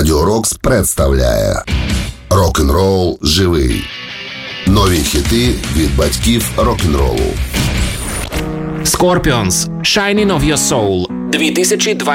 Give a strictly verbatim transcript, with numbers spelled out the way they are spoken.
Радіо Рокс представляє Рок-н-рол живий. Нові хіти від батьків рок-н-ролу. Scorpions, Shining of Your Soul, дві тисячі двадцять